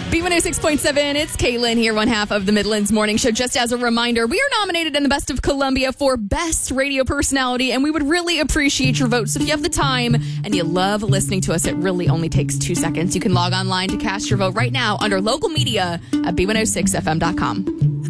B106.7, it's Caitlin here, one half of the Midlands Morning Show. Just as a reminder, we are nominated in the Best of Columbia for Best Radio Personality, and we would really appreciate your votes. So if you have the time and you love listening to us, it really only takes 2 seconds. You can log online to cast your vote right now under local media at b106fm.com.